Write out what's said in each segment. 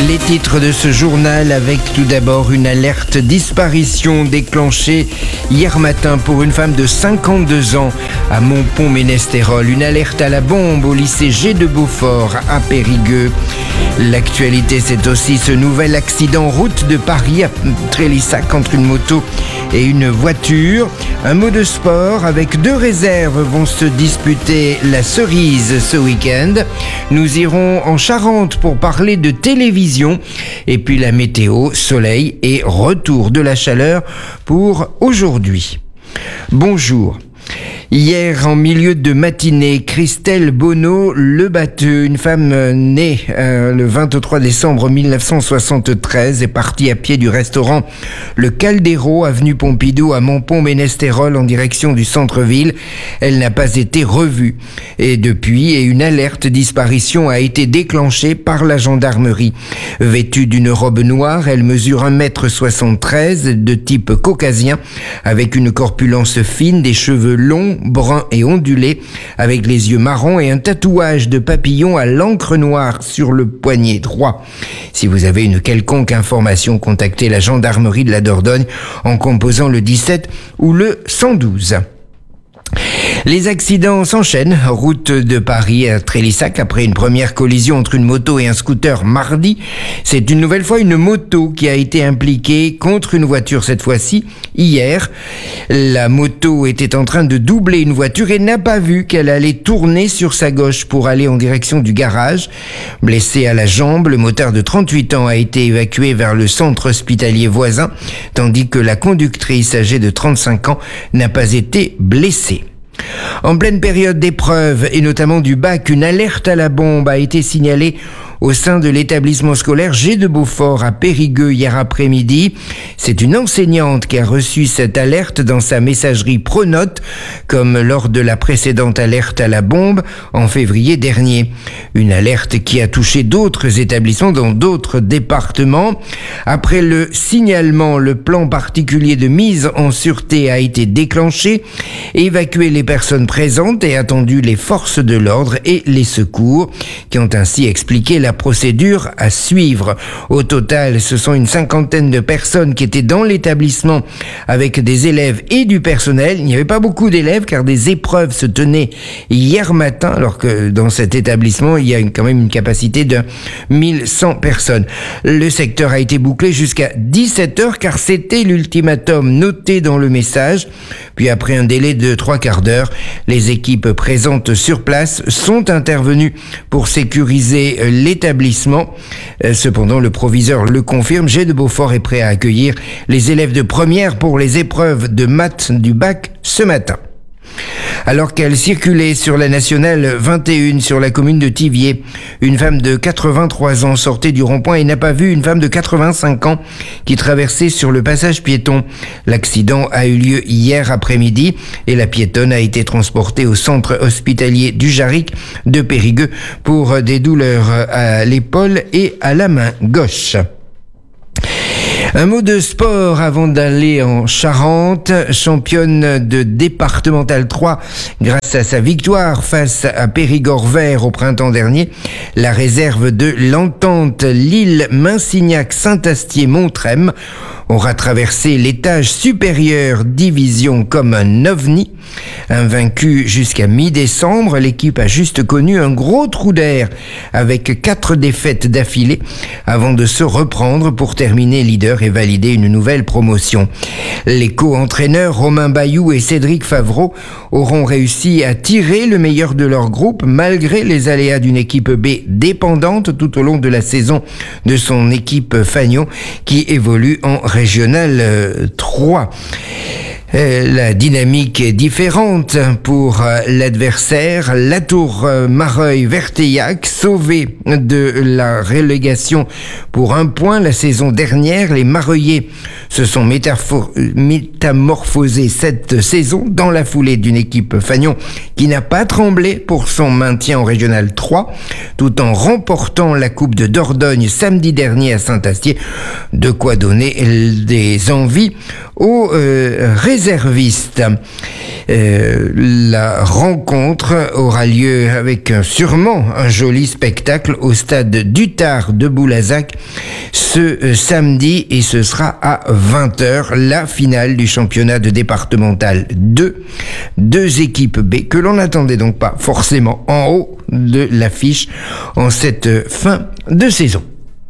Les titres de ce journal avec tout d'abord une alerte disparition déclenchée hier matin pour une femme de 52 ans à Montpont-Ménestérol. Une alerte à la bombe au lycée G de Beaufort à Périgueux. L'actualité, c'est aussi ce nouvel accident route de Paris à Trélissac entre une moto et une voiture. Un mot de sport avec deux réserves vont se disputer la cerise ce week-end. Nous irons en Charente pour parler de télévision et puis la météo, soleil et retour de la chaleur pour aujourd'hui. Bonjour. Hier, en milieu de matinée, Christelle Bonneau Le Batteux, une femme née le 23 décembre 1973, est partie à pied du restaurant Le Caldero, avenue Pompidou à Montpont-Ménestérol en direction du centre-ville. Elle n'a pas été revue. Et depuis, une alerte disparition a été déclenchée par la gendarmerie. Vêtue d'une robe noire, elle mesure 1m73 de type caucasien, avec une corpulence fine, des cheveux longs, brun et ondulé, avec les yeux marrons et un tatouage de papillon à l'encre noire sur le poignet droit. Si vous avez une quelconque information, contactez la gendarmerie de la Dordogne en composant le 17 ou le 112. Les accidents s'enchaînent. Route de Paris à Trélissac après une première collision entre une moto et un scooter mardi. C'est une nouvelle fois une moto qui a été impliquée contre une voiture cette fois-ci. Hier, la moto était en train de doubler une voiture et n'a pas vu qu'elle allait tourner sur sa gauche pour aller en direction du garage. Blessé à la jambe, le motard de 38 ans a été évacué vers le centre hospitalier voisin, tandis que la conductrice âgée de 35 ans n'a pas été blessée. En pleine période d'épreuve et notamment du bac, une alerte à la bombe a été signalée au sein de l'établissement scolaire G de Beaufort à Périgueux hier après-midi. C'est une enseignante qui a reçu cette alerte dans sa messagerie Pronote, comme lors de la précédente alerte à la bombe en février dernier. Une alerte qui a touché d'autres établissements dans d'autres départements. Après le signalement, le plan particulier de mise en sûreté a été déclenché, évacué les personnes présentes et attendu les forces de l'ordre et les secours, qui ont ainsi expliqué la procédure à suivre. Au total, ce sont une cinquantaine de personnes qui étaient dans l'établissement avec des élèves et du personnel. Il n'y avait pas beaucoup d'élèves car des épreuves se tenaient hier matin, alors que dans cet établissement, il y a quand même une capacité de 1100 personnes. Le secteur a été bouclé jusqu'à 17h car c'était l'ultimatum noté dans le message. Puis après un délai de 3/4 d'heure, les équipes présentes sur place sont intervenues pour sécuriser l'établissement. Cependant, le proviseur le confirme, G de Beaufort est prêt à accueillir les élèves de première pour les épreuves de maths du bac ce matin. Alors qu'elle circulait sur la nationale 21 sur la commune de Thiviers, une femme de 83 ans sortait du rond-point et n'a pas vu une femme de 85 ans qui traversait sur le passage piéton. L'accident a eu lieu hier après-midi et la piétonne a été transportée au centre hospitalier du Jarric de Périgueux pour des douleurs à l'épaule et à la main gauche. Un mot de sport avant d'aller en Charente. Championne de départemental 3 grâce à sa victoire face à Périgord-Vert au printemps dernier, la réserve de l'Entente Lille-Minsignac-Saint-Astier-Montrem aura traversé l'étage supérieur division comme un ovni. Invaincue jusqu'à mi-décembre, l'équipe a juste connu un gros trou d'air avec 4 défaites d'affilée avant de se reprendre pour terminer leader et valider une nouvelle promotion. Les co-entraîneurs Romain Bayou et Cédric Favreau auront réussi à tirer le meilleur de leur groupe malgré les aléas d'une équipe B dépendante tout au long de la saison de son équipe Fagnon qui évolue en Régional 3. La dynamique est différente pour l'adversaire. La Tour Mareuil-Verteillac, sauvée de la relégation pour 1 point la saison dernière. Les Mareuillais se sont métamorphosés cette saison dans la foulée d'une équipe Fagnon qui n'a pas tremblé pour son maintien en Régional 3, tout en remportant la Coupe de Dordogne samedi dernier à Saint-Astier. De quoi donner des envies aux réservistes. La rencontre aura lieu avec sûrement un joli spectacle au stade d'Utard de Boulazac ce samedi, et ce sera à 20h, la finale du championnat de départemental 2. Deux équipes B que l'on n'attendait donc pas forcément en haut de l'affiche en cette fin de saison.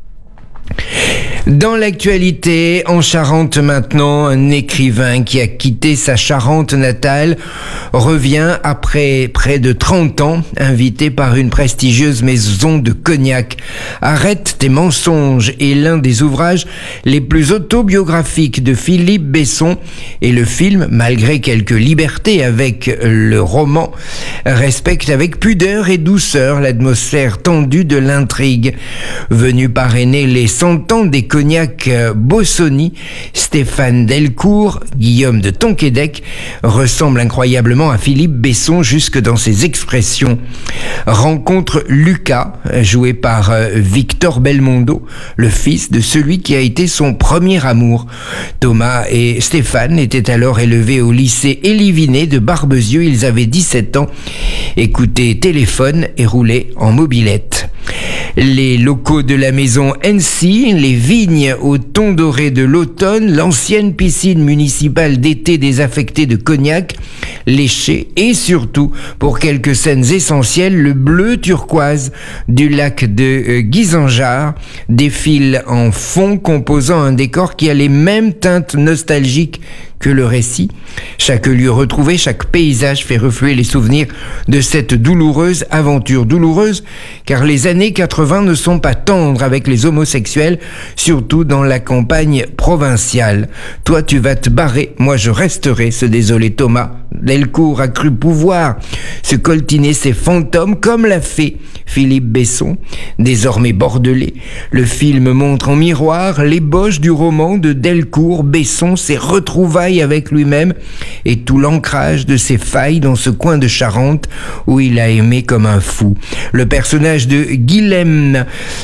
Dans l'actualité, en Charente maintenant, un écrivain qui a quitté sa Charente natale revient après près de 30 ans, invité par une prestigieuse maison de cognac. Arrête tes mensonges est l'un des ouvrages les plus autobiographiques de Philippe Besson, et le film, malgré quelques libertés avec le roman, respecte avec pudeur et douceur l'atmosphère tendue de l'intrigue. Venu parrainer les 100 ans des cognac Bossoni, Stéphane Delcourt, Guillaume de Tonquédec, ressemble incroyablement à Philippe Besson jusque dans ses expressions. Rencontre Lucas, joué par Victor Belmondo, le fils de celui qui a été son premier amour. Thomas et Stéphane étaient alors élevés au lycée Éliviné de Barbezieux. Ils avaient 17 ans, écoutaient téléphone et roulaient en mobilette. Les locaux de la maison NC, les vignes au thon doré de l'automne, l'ancienne piscine municipale d'été désaffectée de cognac, léché, et surtout, pour quelques scènes essentielles, le bleu turquoise du lac de Guisanjar défile en fond, composant un décor qui a les mêmes teintes nostalgiques que le récit. Chaque lieu retrouvé, chaque paysage fait refluer les souvenirs de cette douloureuse aventure. Douloureuse car les années 80 ne sont pas tendres avec les homosexuels, surtout dans la campagne provinciale. Toi tu vas te barrer, moi je resterai, ce désolé Thomas Delcourt a cru pouvoir se coltiner ses fantômes comme l'a fait Philippe Besson. Désormais bordelais, le film montre en miroir l'ébauche du roman de Delcourt. Besson, ses retrouvailles avec lui-même et tout l'ancrage de ses failles dans ce coin de Charente où il a aimé comme un fou. Le personnage de Guilhem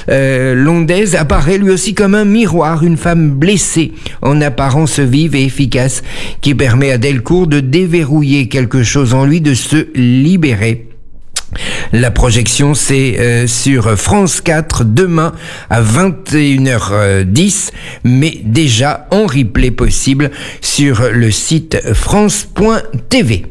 Londez apparaît lui aussi comme un miroir, une femme blessée, en apparence vive et efficace, qui permet à Delcourt de déverrouiller quelque chose en lui, de se libérer. La projection, c'est sur France 4 demain à 21h10, mais déjà en replay possible sur le site France.tv.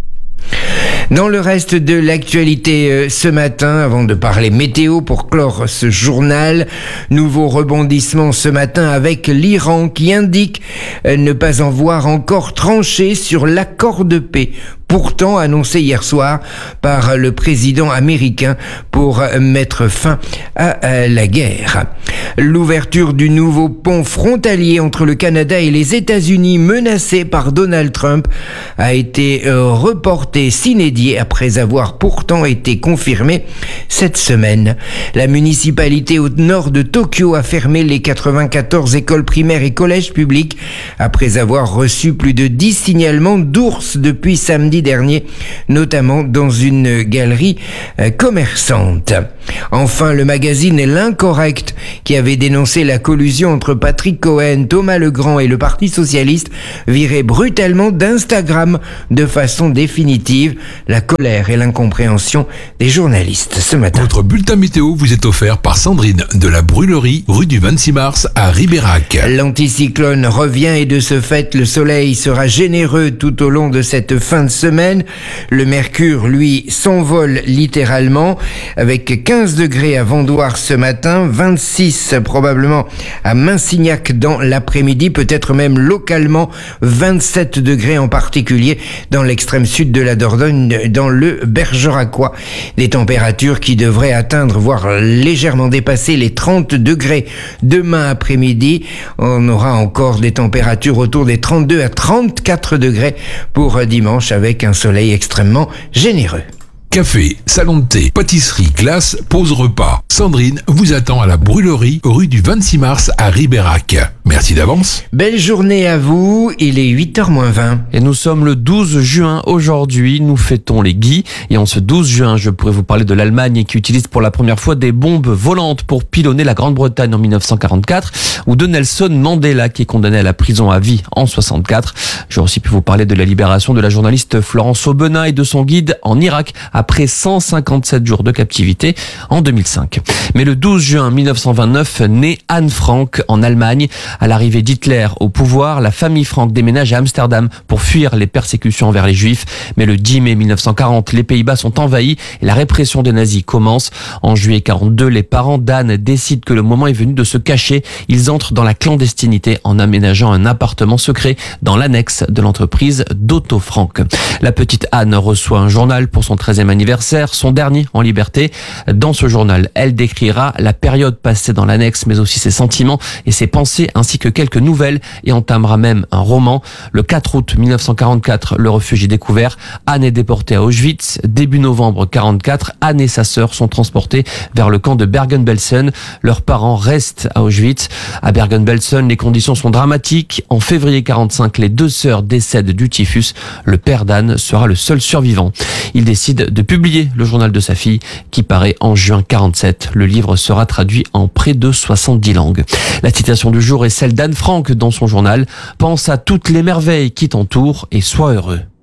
Dans le reste de l'actualité ce matin, avant de parler météo pour clore ce journal, nouveau rebondissement ce matin avec l'Iran qui indique ne pas en voir encore tranché sur l'accord de paix, pourtant annoncé hier soir par le président américain pour mettre fin à la guerre. L'ouverture du nouveau pont frontalier entre le Canada et les États-Unis, menacé par Donald Trump, a été reportée sine die après avoir pourtant été confirmée cette semaine. La municipalité au nord de Tokyo a fermé les 94 écoles primaires et collèges publics après avoir reçu plus de 10 signalements d'ours depuis samedi dernier, notamment dans une galerie commerçante. Enfin, le magazine L'Incorrect, qui avait dénoncé la collusion entre Patrick Cohen, Thomas Legrand et le Parti socialiste, virait brutalement d'Instagram de façon définitive. La colère et l'incompréhension des journalistes ce matin. Votre bulletin météo vous est offert par Sandrine de la Brûlerie, rue du 26 mars à Ribérac. L'anticyclone revient et de ce fait, le soleil sera généreux tout au long de cette fin de semaine. Le mercure, lui, s'envole littéralement avec 15 degrés à Vendoire ce matin, 26 probablement à Minsignac dans l'après-midi, peut-être même localement 27 degrés en particulier dans l'extrême sud de la Dordogne, dans le Bergeracois. Des températures qui devraient atteindre, voire légèrement dépasser les 30 degrés demain après-midi. On aura encore des températures autour des 32 à 34 degrés pour dimanche avec un soleil extrêmement généreux. Café, salon de thé, pâtisserie, glace, pause repas. Sandrine vous attend à la Brûlerie, rue du 26 mars à Ribérac. Merci d'avance. Belle journée à vous, il est 8h-20. Et nous sommes le 12 juin aujourd'hui, nous fêtons les Guy. Et en ce 12 juin, je pourrais vous parler de l'Allemagne qui utilise pour la première fois des bombes volantes pour pilonner la Grande-Bretagne en 1944, ou de Nelson Mandela qui est condamné à la prison à vie en 64. J'ai aussi pu vous parler de la libération de la journaliste Florence Aubenas et de son guide en Irak après 157 jours de captivité en 2005. Mais le 12 juin 1929 naît Anne Frank en Allemagne. À l'arrivée d'Hitler au pouvoir, la famille Frank déménage à Amsterdam pour fuir les persécutions envers les Juifs. Mais le 10 mai 1940, les Pays-Bas sont envahis et la répression des nazis commence. En juillet 42, les parents d'Anne décident que le moment est venu de se cacher. Ils entrent dans la clandestinité en aménageant un appartement secret dans l'annexe de l'entreprise d'Otto Frank. La petite Anne reçoit un journal pour son 13e anniversaire, son dernier en liberté. Dans ce journal, elle décrira la période passée dans l'annexe, mais aussi ses sentiments et ses pensées, ainsi que quelques nouvelles, et entamera même un roman. Le 4 août 1944, le refuge est découvert. Anne est déportée à Auschwitz. Début novembre 44, Anne et sa sœur sont transportés vers le camp de Bergen-Belsen. Leurs parents restent à Auschwitz. À Bergen-Belsen, les conditions sont dramatiques. En février 45, les deux sœurs décèdent du typhus. Le père d'Anne sera le seul survivant. Il décide de publier le journal de sa fille qui paraît en juin 47. Le livre sera traduit en près de 70 langues. La citation du jour est celle d'Anne Frank dans son journal. Pense à toutes les merveilles qui t'entourent et sois heureux.